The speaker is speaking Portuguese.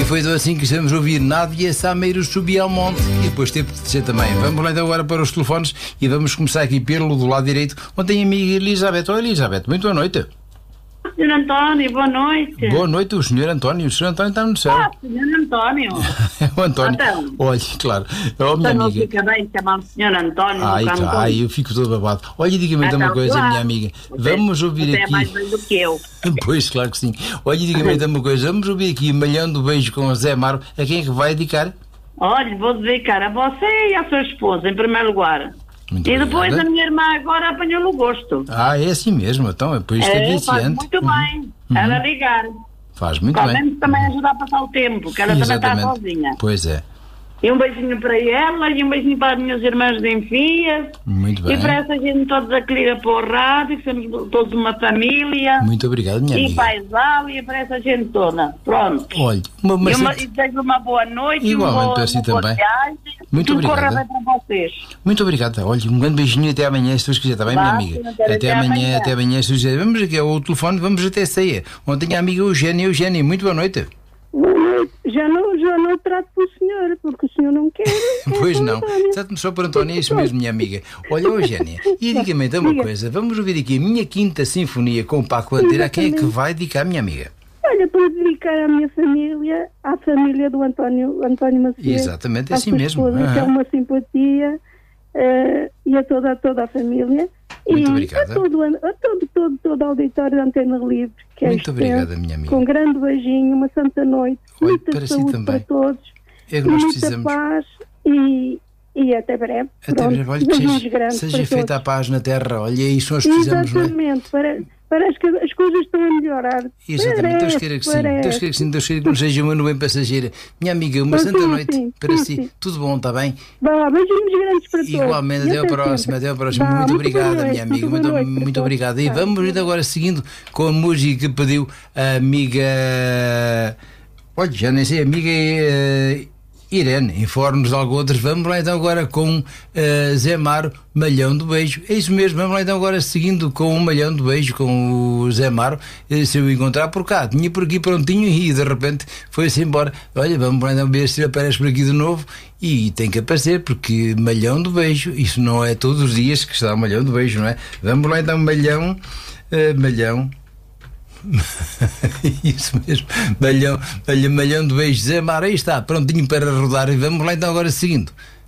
foi assim que estamos a ouvir Nádia Sameiro subia ao monte e depois teve de descer também. Vamos lá então agora para os telefones e vamos começar aqui pelo do lado direito, onde tem a amiga Elizabeth. Olha, Elizabeth, muito boa noite. Senhor António, boa noite. Boa noite, o Senhor António. O Senhor António está no céu. Senhor António. O António. Então, olha, claro. Oh, minha não amiga. fica bem chamar-me Senhor António. Ai, eu fico todo babado. Olha, diga-me então uma coisa, claro. minha amiga. Vamos ouvir Você aqui. é mais bem do que eu. Pois, claro que sim. Olha, diga-me então uma coisa. Vamos ouvir aqui Malhão do Beijo com o Zé Amaro. A quem é que vai dedicar? Olha, vou dedicar a você e à sua esposa, em primeiro lugar. Muito e depois obrigada. a minha irmã agora apanhou no gosto. É assim mesmo. Então, é por isso que é Faz viciante. muito bem. Ela ligar. Faz muito bem. Podemos também ajudar a passar o tempo, que ela também está sozinha. Pois é. E um beijinho para ela e um beijinho para as minhas irmãs de Enfias. Muito bem. E para essa gente todos a que liga para o rádio, que somos todos uma família. Muito obrigado, minha E amiga. paisal e para essa gente toda. Pronto. Olha, E desejo uma boa noite. Igualmente para si uma boa também. viagem. Muito Tudo corra obrigado. bem para vocês. Muito obrigado. Olha, um grande beijinho até amanhã, se Deus quiser, está bem, minha Vá, amiga? senhora, Até amanhã, se Deus quiser. Vamos aqui ao telefone, vamos até a ceia. Onde tem a amiga Eugénia. Eugénia, muito boa noite. Boa noite. Já não trato pelo senhor, porque o senhor não quer. Pois não. Trata-me só por António, é isso mesmo, minha amiga. Olha, Eugénia, e diga-me então uma coisa. Vamos ouvir aqui a minha quinta sinfonia com o Paco Bandeira. A quem é que vai dedicar, minha amiga? Olha, para dedicar à minha família, à família do António Maciel. Exatamente, é à assim sua mesmo. esposa, que é uma simpatia, e a toda a família. Muito e obrigada. a todo o auditório da Antena Livre. Que Muito é obrigada, minha amiga. Com um grande beijinho, uma santa noite, Olha, muita para si saúde também. para todos, É que nós muita precisamos. paz e até breve. Até Pronto, breve, olha, beijinhos que grandes seja para feita a todos. paz na terra. Olha, é isso nós precisamos, não é? Exatamente, parece que as coisas estão a melhorar. Exatamente, Deus queira que sim. Deus queira que sim, Deus queira que não seja uma nuvem passageira. Minha amiga, uma Mas santa sim, noite sim, para sim, si. sim. Tudo bom, está bem? Vá, beijinhos grandes para todos. Igualmente, E até a próxima, sempre. até a próxima. Vá, Muito muito boa obrigada, noite, minha amiga. muito boa noite para Muito todos. obrigado. E Tá. vamos então agora seguindo com a música que pediu a amiga. Olha, já nem sei, amiga Irene, informe-nos de algo outros. Vamos lá então agora com Zé Amaro, Malhão do Beijo. É isso mesmo, vamos lá então agora seguindo com o Malhão do Beijo, com o Zé Amaro. Se eu encontrar por cá, tinha por aqui prontinho e de repente foi-se embora. Olha, vamos lá então ver se ele aparece por aqui de novo. E tem que aparecer, porque Malhão do Beijo, isso não é todos os dias que está o Malhão do Beijo, não é? Vamos lá então, Malhão. Isso mesmo, Malhão do Beijo, Zé Amaro, aí está, prontinho para rodar. E vamos lá então agora seguindo.